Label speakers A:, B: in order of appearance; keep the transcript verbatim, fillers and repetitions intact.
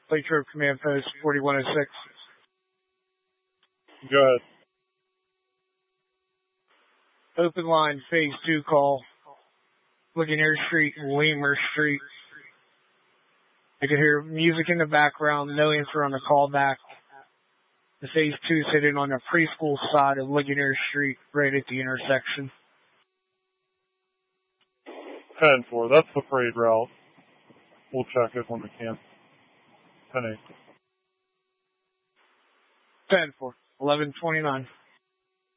A: Latrobe Command Post forty-one oh six.
B: Go ahead.
A: Open line, phase two call. Ligonier Street and Weimer Street. I could hear music in the background, no answer on the call back. The phase two is sitting on the preschool side of Ligonier Street, right at the intersection.
B: ten four, that's the freight route. We'll check it when we can. ten eight.
A: ten four, eleven twenty-nine.